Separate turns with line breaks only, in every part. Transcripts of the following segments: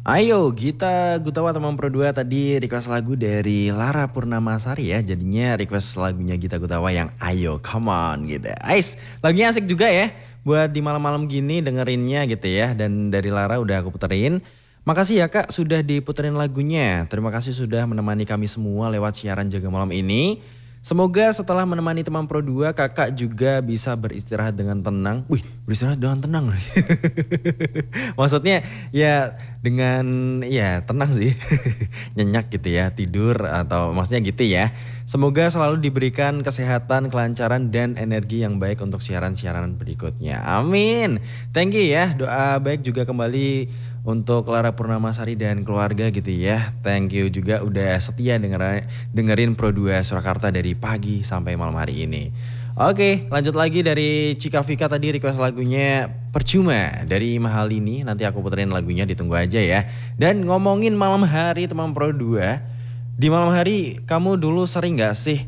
Ayo Gita Gutawa teman Pro 2 tadi request lagu dari Lara Purnamasari ya. Jadinya request lagunya Gita Gutawa yang Ayo Come On gitu. Ais, lagunya asik juga ya buat di malam-malam gini dengerinnya gitu ya. Dan dari Lara udah aku puterin. Makasih ya Kak sudah diputerin lagunya. Terima kasih sudah menemani kami semua lewat siaran Jaga Malam ini. Semoga setelah menemani teman Pro 2 kakak juga bisa beristirahat dengan tenang. Wih, beristirahat dengan tenang. Maksudnya ya dengan ya tenang sih. Nyenyak gitu ya, tidur atau maksudnya gitu ya. Semoga selalu diberikan kesehatan, kelancaran dan energi yang baik untuk siaran-siaran berikutnya. Amin. Thank you ya. Doa baik juga kembali untuk Lara Purnamasari dan keluarga gitu ya. Thank you juga udah setia dengerin Pro 2 Surakarta dari pagi sampai malam hari ini. Oke, lanjut lagi dari Cika Vika tadi request lagunya Percuma dari Mahalini. Nanti aku puterin lagunya, ditunggu aja ya. Dan ngomongin malam hari teman Pro 2, di malam hari kamu dulu sering gak sih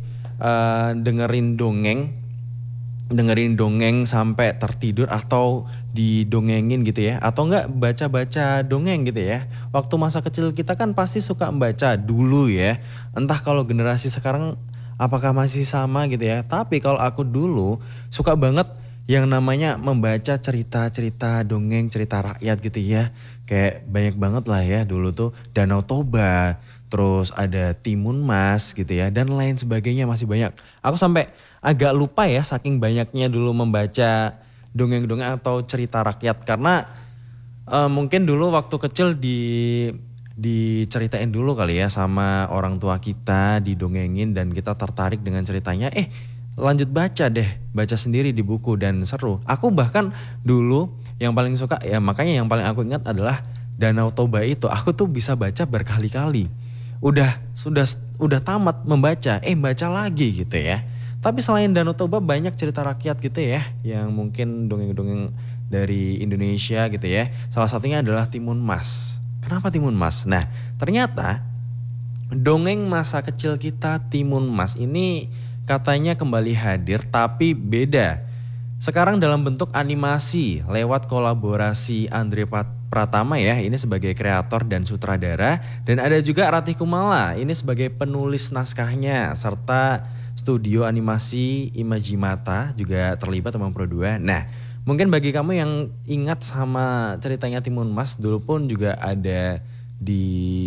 dengerin dongeng sampai tertidur atau didongengin gitu ya, atau enggak baca-baca dongeng gitu ya. Waktu masa kecil kita kan pasti suka membaca dulu ya. Entah kalau generasi sekarang apakah masih sama gitu ya. Tapi kalau aku dulu suka banget yang namanya membaca cerita-cerita dongeng, cerita rakyat gitu ya. Kayak banyak banget lah ya dulu tuh Danau Toba, terus ada Timun Mas gitu ya, dan lain sebagainya masih banyak. Aku sampai agak lupa ya saking banyaknya dulu membaca dongeng-dongeng atau cerita rakyat. Karena mungkin dulu waktu kecil diceritain dulu kali ya sama orang tua kita, didongengin dan kita tertarik dengan ceritanya. Lanjut baca deh, baca sendiri di buku dan seru. Aku bahkan dulu yang paling suka ya, makanya yang paling aku ingat adalah Danau Toba itu. Aku tuh bisa baca berkali-kali. Udah tamat membaca, baca lagi gitu ya. Tapi selain Danau Toba banyak cerita rakyat gitu ya, yang mungkin dongeng-dongeng dari Indonesia gitu ya. Salah satunya adalah Timun Mas. Kenapa Timun Mas? Nah, ternyata dongeng masa kecil kita Timun Mas ini katanya kembali hadir tapi beda. Sekarang dalam bentuk animasi lewat kolaborasi Andre Pratama ya, ini sebagai kreator dan sutradara, dan ada juga Ratih Kumala ini sebagai penulis naskahnya, serta studio animasi Imajimata juga terlibat teman Pro 2. Nah, mungkin bagi kamu yang ingat sama ceritanya Timun Mas, dulu pun juga ada di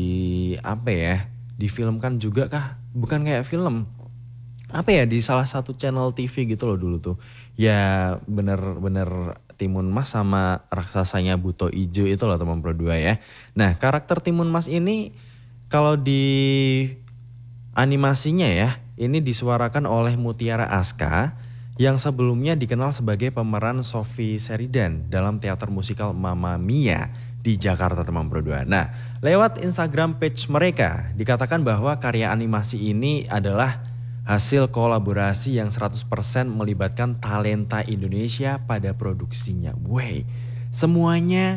difilmkan juga kah? Bukan kayak film. Di salah satu channel TV gitu loh dulu tuh. Ya bener-bener Timun Mas sama raksasanya Buto Ijo itu loh teman Pro 2 ya. Nah, karakter Timun Mas ini kalau di animasinya ya, ini disuarakan oleh Mutiara Aska yang sebelumnya dikenal sebagai pemeran Sophie Sheridan dalam teater musikal Mamma Mia di Jakarta teman Pro 2. Nah, lewat Instagram page mereka dikatakan bahwa karya animasi ini adalah hasil kolaborasi yang 100% melibatkan talenta Indonesia pada produksinya. Semuanya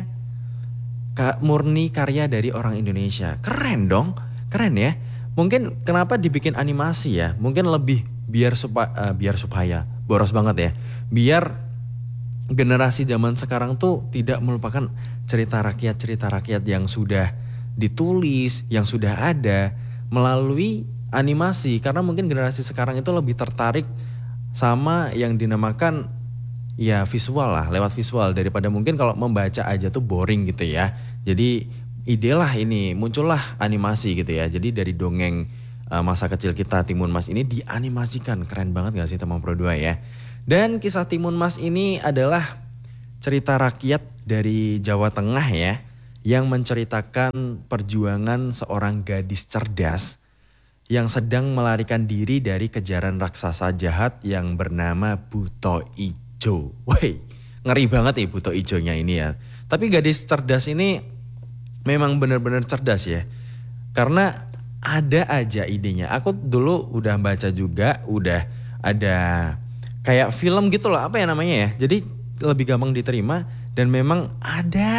murni karya dari orang Indonesia. Keren dong, keren ya. Mungkin kenapa dibikin animasi ya? Mungkin lebih biar supaya boros banget ya. Biar generasi zaman sekarang tuh tidak melupakan cerita rakyat yang sudah ditulis, yang sudah ada melalui animasi. Karena mungkin generasi sekarang itu lebih tertarik sama yang dinamakan ya visual lah, lewat visual, daripada mungkin kalau membaca aja tuh boring gitu ya. Jadi idelah ini muncullah animasi gitu ya. Jadi dari dongeng masa kecil kita Timun Mas ini dianimasikan. Keren banget gak sih teman Pro 2 ya. Dan kisah Timun Mas ini adalah cerita rakyat dari Jawa Tengah ya, yang menceritakan perjuangan seorang gadis cerdas yang sedang melarikan diri dari kejaran raksasa jahat yang bernama Buto Ijo. Ngeri banget ya Buto Ijonya ini ya. Tapi gadis cerdas ini memang benar-benar cerdas ya. Karena ada aja idenya. Aku dulu udah baca juga, udah ada kayak film gitu loh, apa ya namanya ya. Jadi lebih gampang diterima dan memang ada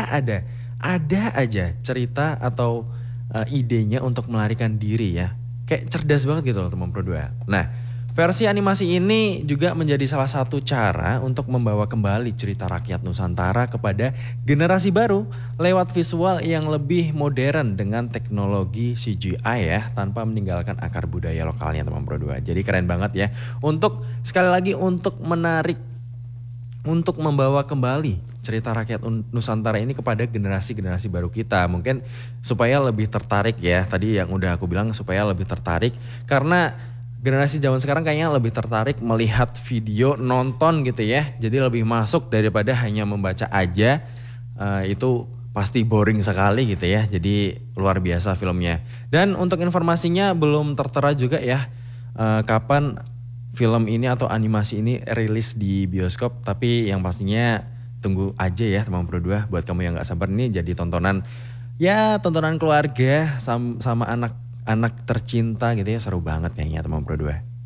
aja cerita atau idenya untuk melarikan diri ya. Kayak cerdas banget gitu loh teman Pro 2. Nah, Versi animasi ini juga menjadi salah satu cara untuk membawa kembali cerita rakyat Nusantara kepada generasi baru lewat visual yang lebih modern dengan teknologi CGI ya, tanpa meninggalkan akar budaya lokalnya teman Pro 2. Jadi keren banget ya. Untuk sekali lagi untuk menarik, untuk membawa kembali cerita rakyat Nusantara ini kepada generasi-generasi baru kita. Mungkin supaya lebih tertarik ya, tadi yang udah aku bilang supaya lebih tertarik. Karena generasi zaman sekarang kayaknya lebih tertarik melihat video, nonton gitu ya. Jadi lebih masuk daripada hanya membaca aja. Itu pasti boring sekali gitu ya. Jadi luar biasa filmnya. Dan untuk informasinya belum tertera juga ya kapan film ini atau animasi ini rilis di bioskop. Tapi yang pastinya tunggu aja ya teman Pro 2. Buat kamu yang gak sabar, ini jadi tontonan keluarga sama anak tercinta gitu ya. Seru banget kayaknya teman Pro 2.